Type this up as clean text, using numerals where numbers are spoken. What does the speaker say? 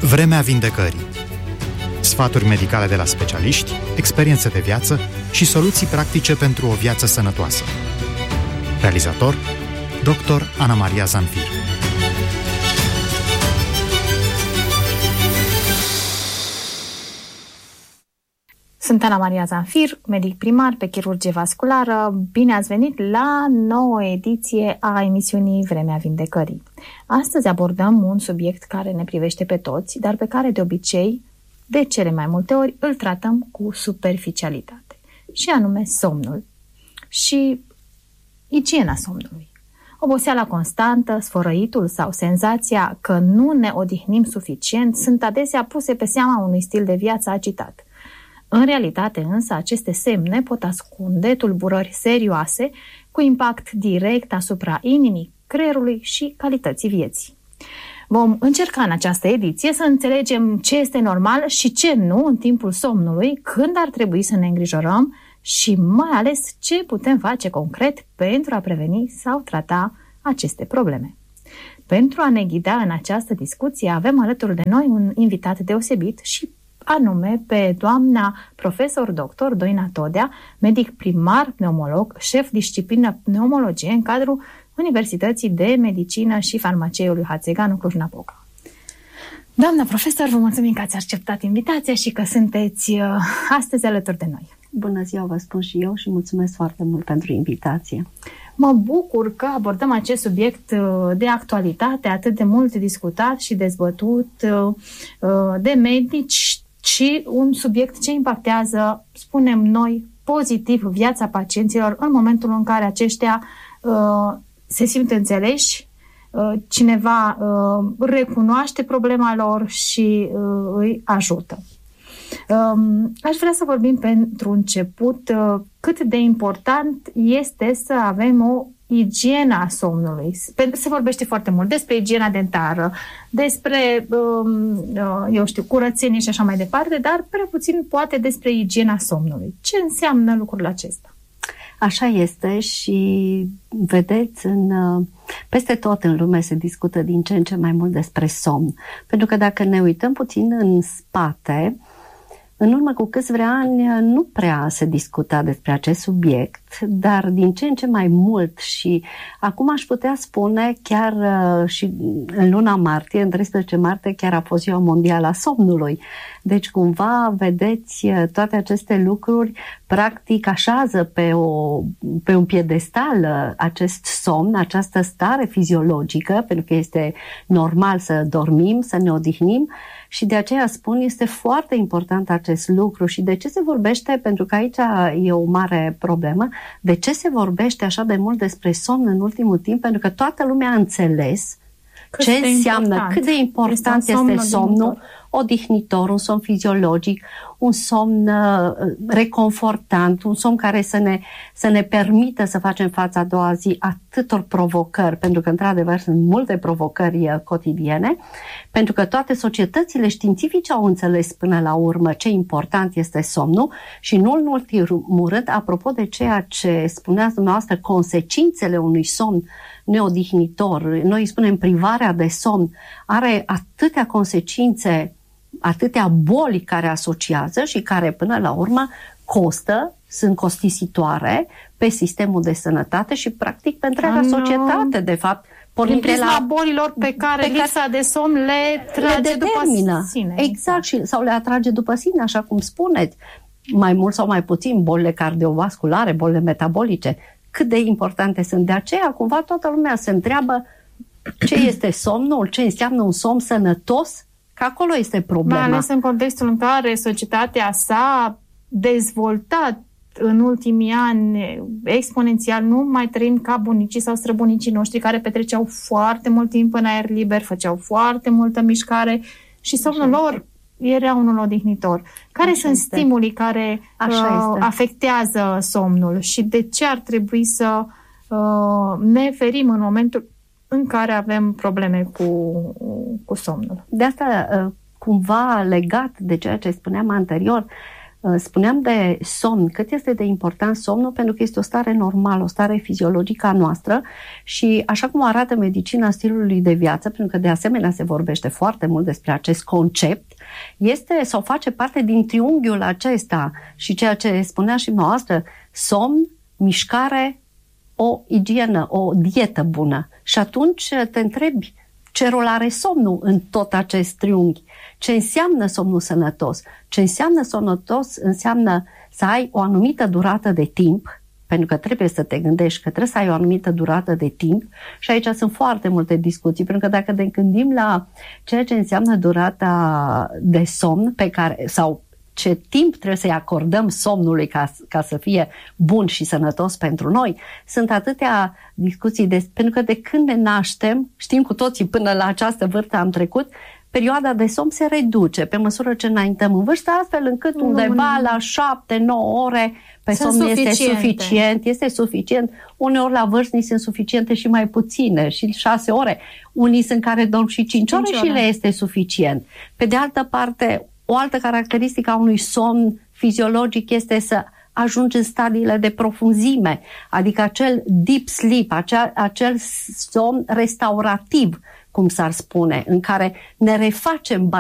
Vremea vindecării. Sfaturi medicale de la specialiști, experiențe de viață și soluții practice pentru o viață sănătoasă. Realizator: Dr. Ana Maria Zanfir. Sunt Ana Maria Zanfir, medic primar pe chirurgie vasculară. Bine ați venit la nouă ediție a emisiunii Vremea Vindecării. Astăzi abordăm un subiect care ne privește pe toți, dar pe care de obicei, de cele mai multe ori, îl tratăm cu superficialitate, și anume somnul și igiena somnului. Oboseala constantă, sfărăitul sau senzația că nu ne odihnim suficient sunt adesea puse pe seama unui stil de viață agitat. În realitate însă, aceste semne pot ascunde tulburări serioase cu impact direct asupra inimii, creierului și calității vieții. Vom încerca în această ediție să înțelegem ce este normal și ce nu în timpul somnului, când ar trebui să ne îngrijorăm și mai ales ce putem face concret pentru a preveni sau trata aceste probleme. Pentru a ne ghida în această discuție avem alături de noi un invitat deosebit și anume pe doamna profesor dr. Doina Todea, medic primar pneumolog, șef disciplină pneumologie în cadrul Universității de Medicină și Farmacie lui Hațeganu Cluj-Napoca. Doamna profesor, vă mulțumim că ați acceptat invitația și că sunteți astăzi alături de noi. Bună ziua, vă spun și eu și mulțumesc foarte mult pentru invitație. Mă bucur că abordăm acest subiect de actualitate, atât de mult discutat și dezbătut de medici, și un subiect ce impactează, spunem noi, pozitiv viața pacienților în momentul în care aceștia se simt înțeleși, cineva recunoaște problema lor și îi ajută. Aș vrea să vorbim pentru început cât de important este să avem o igiena a somnului. Se vorbește foarte mult despre igiena dentară, despre, curățenie și așa mai departe, dar prea puțin poate despre igiena somnului. Ce înseamnă lucrul acesta? Așa este și vedeți, peste tot în lume se discută din ce în ce mai mult despre somn. Pentru că dacă ne uităm puțin în spate, în urmă cu câțiva ani nu prea se discuta despre acest subiect, dar din ce în ce mai mult și acum aș putea spune chiar și în luna martie, în 13 martie, chiar a fost ziua mondială a somnului. Deci cumva, vedeți, toate aceste lucruri practic așează pe un piedestal acest somn, această stare fiziologică, pentru că este normal să dormim, să ne odihnim. Și de aceea spun, este foarte important acest lucru. Și de ce se vorbește, pentru că aici e o mare problemă, de ce se vorbește așa de mult despre somn în ultimul timp? Pentru că toată lumea a înțeles ce înseamnă, cât de important este somnul odihnitor, un somn fiziologic, un somn reconfortant, un somn care să ne permită să facem fața a doua zi atâtor provocări, pentru că într-adevăr sunt multe provocări cotidiene, pentru că toate societățile științifice au înțeles până la urmă ce important este somnul și nu în ultimul rând, apropo de ceea ce spuneați dumneavoastră, consecințele unui somn neodihnitor, noi îi spunem privarea de somn, are atâtea consecințe, atâtea boli care asociază și care până la urmă sunt costisitoare pe sistemul de sănătate și practic pe întreaga societate, de fapt. Prin prisma bolilor pe care lipsa de somn le trage după sine. Exact, sau le atrage după sine, așa cum spuneți. Mai mult sau mai puțin bolile cardiovasculare, bolile metabolice, cât de importante sunt. De aceea, cumva, toată lumea se întreabă ce este somnul, ce înseamnă un somn sănătos, că acolo este problema. Mai ales în contextul în care societatea s-a dezvoltat în ultimii ani exponențial, nu mai trăim ca bunicii sau străbunicii noștri care petreceau foarte mult timp în aer liber, făceau foarte multă mișcare și somnul lor era unul odihnitor. Care sunt stimulii care afectează somnul și de ce ar trebui să ne ferim în momentul în care avem probleme cu somnul? De asta, cumva legat de ceea ce spuneam anterior, spuneam de somn, cât este de important somnul, pentru că este o stare normală, o stare fiziologică a noastră și așa cum arată medicina stilului de viață, pentru că de asemenea se vorbește foarte mult despre acest concept, este sau face parte din triunghiul acesta și ceea ce spunea și noastră, somn, mișcare, o igienă, o dietă bună. Și atunci te întrebi ce rol are somnul în tot acest triunghi. Ce înseamnă somnul sănătos? Ce înseamnă sănătos înseamnă să ai o anumită durată de timp, pentru că trebuie să te gândești că trebuie să ai o anumită durată de timp și aici sunt foarte multe discuții, pentru că dacă ne gândim la ceea ce înseamnă durata de somn pe care, sau ce timp trebuie să-i acordăm somnului ca să fie bun și sănătos pentru noi, sunt atâtea discuții, pentru că de când ne naștem, știm cu toții până la această vârstă am trecut, perioada de somn se reduce pe măsură ce înaintăm în vârstă, astfel încât undeva la 7-9 ore pe somn este suficient. Uneori la vârstnici sunt suficiente și mai puține, și 6 ore. Unii sunt care dorm și 5 ore și le este suficient. Pe de altă parte, o altă caracteristică a unui somn fiziologic este să ajungi în stadiile de profunzime, adică acel deep sleep, acel somn restaurativ, cum s-ar spune, în care ne refacem